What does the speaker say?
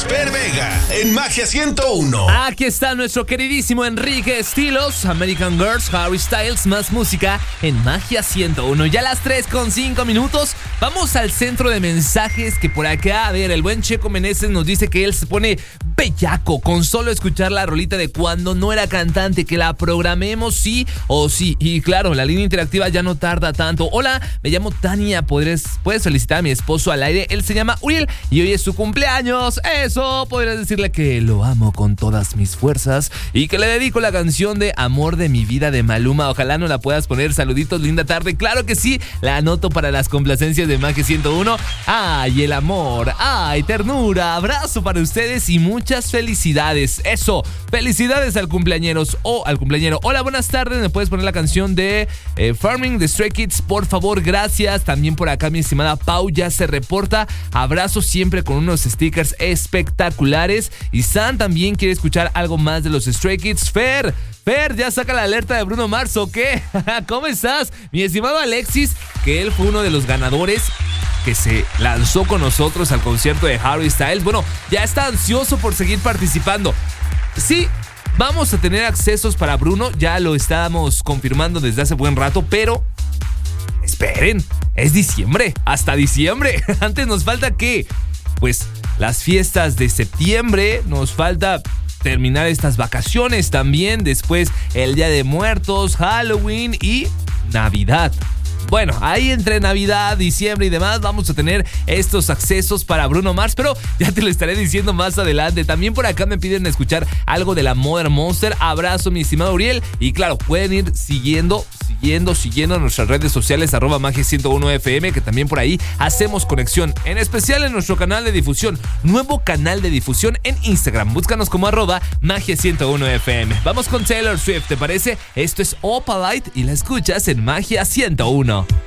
Fer Vega en Magia 101. Aquí está nuestro queridísimo Enrique Estilos, American Girls, Harry Styles, más música en Magia 101. Ya a las 3:05. Vamos al centro de mensajes que por acá, a ver, el buen Checo Meneses nos dice que él se pone bellaco con solo escuchar la rolita de Cuando no era cantante, que la programemos sí o sí. Y claro, la línea interactiva ya no tarda tanto. Hola, me llamo Tania, puedes felicitar a mi esposo al aire. Él se llama Uriel y hoy es su cumpleaños. Eso, podrías decirle que lo amo con todas mis fuerzas y que le dedico la canción de Amor de mi vida de Maluma. Ojalá no la puedas poner. Saluditos, linda tarde. Claro que sí, la anoto para las complacencias de Magia 101. Ay, el amor, ay, ternura, abrazo para ustedes y muchas felicidades. Eso, felicidades al cumpleañeros o al cumpleañero. Hola, buenas tardes, me puedes poner la canción de Farming de Stray Kids, por favor, gracias. También por acá mi estimada Pau ya se reporta. Abrazo siempre con unos stickers espectaculares. Y San también quiere escuchar algo más de los Stray Kids. Fer, ya saca la alerta de Bruno Mars, ¿o qué? ¿Cómo estás? Mi estimado Alexis, que él fue uno de los ganadores que se lanzó con nosotros al concierto de Harry Styles. Bueno, ya está ansioso por seguir participando. Sí, vamos a tener accesos para Bruno, ya lo estábamos confirmando desde hace buen rato, pero esperen, es diciembre, hasta diciembre. Antes nos falta ¿qué? Pues las fiestas de septiembre, nos falta terminar estas vacaciones también, después el Día de Muertos, Halloween y Navidad. Bueno, ahí entre Navidad, diciembre y demás vamos a tener estos accesos para Bruno Mars, pero ya te lo estaré diciendo más adelante. También por acá me piden escuchar algo de la Modern Monster. Abrazo, mi estimado Uriel. Y claro, pueden ir siguiendo nuestras redes sociales, @magia101fm, que también por ahí hacemos conexión, en especial en nuestro canal de difusión, nuevo canal de difusión en Instagram. Búscanos como @magia101fm. Vamos con Taylor Swift, ¿te parece? Esto es Opalite y la escuchas en Magia 101.